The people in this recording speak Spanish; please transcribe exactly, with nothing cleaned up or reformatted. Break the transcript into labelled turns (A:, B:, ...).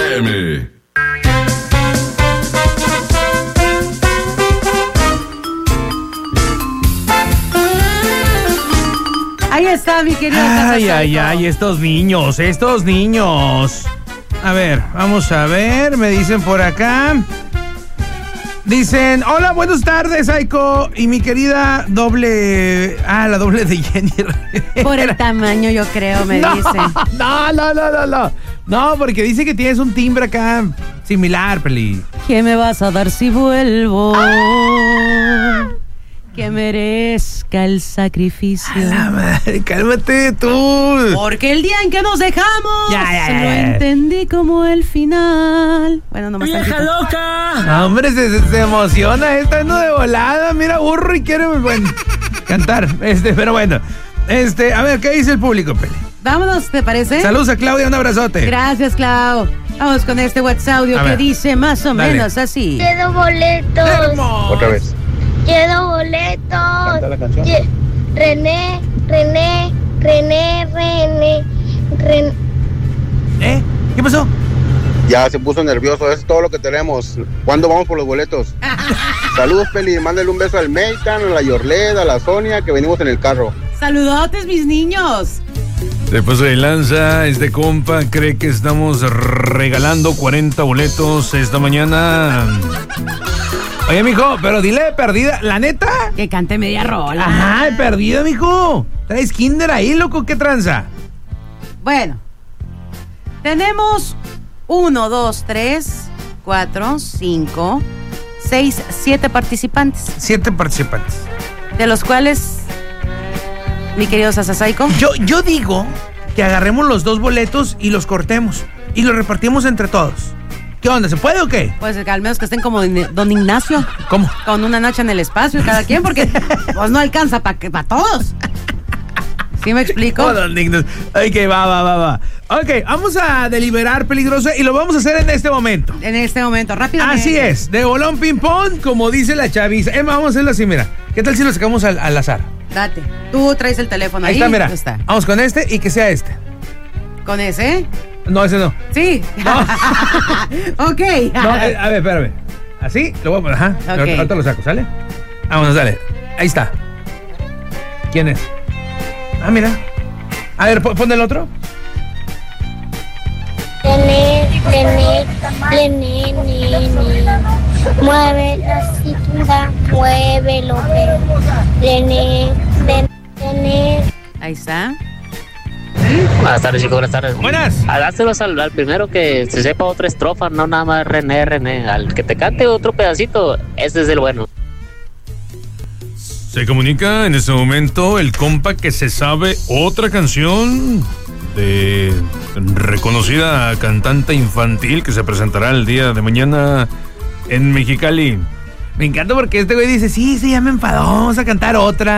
A: M.
B: Ahí está, mi querido.
C: Ay, ay, ay, estos niños, estos niños. A ver, vamos a ver, me dicen por acá. Dicen, hola, buenas tardes, Saiko. Y mi querida doble... Ah, la doble de Jenny.
B: Por el tamaño, yo creo, me
C: no,
B: dice.
C: No, no, no, no, no. No, porque dice que tienes un timbre acá similar, Peli.
B: ¿Qué me vas a dar si vuelvo? ¡Ah! Que merezca el sacrificio.
C: A la madre, cálmate tú.
B: Porque el día en que nos dejamos
C: ya, ya, ya,
B: lo
C: ya.
B: entendí como el final. Bueno, no me
D: ¡Vieja
B: tantito.
D: loca!
C: No, hombre, se, se emociona, está yendo de volada. Mira, burro y quiere, bueno, cantar. Este, pero bueno. Este, a ver, ¿qué dice el público, Peli?
B: Vámonos, ¿te parece?
C: Saludos a Claudia, un abrazote.
B: Gracias, Clau. Vamos con este WhatsApp audio
C: A
B: que
C: ver.
B: dice más o
C: Dale.
B: menos así.
E: Quiero boletos.
C: Hermoso.
F: Otra vez.
E: Quiero boletos.
F: Canta la canción.
E: Ye- René, René, René, René, René.
C: ¿Eh? ¿Qué pasó?
F: Ya se puso nervioso, eso es todo lo que tenemos. ¿Cuándo vamos por los boletos? Saludos, Peli, mándale un beso al Meitan, a la Yorleda, a la Sonia, que venimos en el carro.
B: Saludotes, mis niños.
C: Se pasó de lanza, este compa cree que estamos regalando cuarenta boletos esta mañana. Oye, mijo, pero dile perdida, la neta.
B: Que cante media rola.
C: Ajá, perdida, mijo. Traes kinder ahí, loco, ¿qué tranza?
B: Bueno, tenemos uno, dos, tres, cuatro, cinco, seis, siete participantes,
C: Siete participantes.
B: de los cuales, mi querido Sasasaiko,
C: Yo, yo digo que agarremos los dos boletos y los cortemos y los repartimos entre todos. ¿Qué onda? ¿Se puede o qué?
B: pues al menos que estén como don Ignacio,
C: ¿Cómo?
B: con una nacha en el espacio cada quien, porque pues no alcanza para para todos. ¿Sí me explico?
C: Oh, don Dignos. Ok, va, va, va, va. Ok, vamos a deliberar, peligroso, y lo vamos a hacer en este momento.
B: En este momento, rápidamente.
C: Así es, de bolón ping-pong, como dice la chaviza. Emma, vamos a hacerlo así, mira. ¿Qué tal si lo sacamos al, al azar?
B: Date. Tú traes el teléfono ahí.
C: Ahí está, mira.
B: Ahí está.
C: Vamos con este y que sea este.
B: ¿Con ese?
C: No, ese no.
B: Sí.
C: No.
B: Ok.
C: No, eh, a ver, espérame. Así, lo voy a poner, ajá.
B: Ok.
C: Ahorita, ahorita lo saco, ¿sale? Vámonos, dale. Ahí está. ¿Quién es? Ah, mira. A ver, pon pon el otro.
E: René, René, René, René. Mueve la cintura, muévelo, René, René, René.
B: Ahí está.
G: Buenas tardes, chicos, buenas tardes.
C: Buenas.
G: Hágaselos al, al primero que se sepa otra estrofa, no nada más René, René. Al que te cante otro pedacito, ese es el bueno.
C: Se comunica en este momento el compa que se sabe otra canción de reconocida cantante infantil que se presentará el día de mañana en Mexicali. Me encanta porque este güey dice, sí, sí, ya me enfadó, vamos a cantar otra.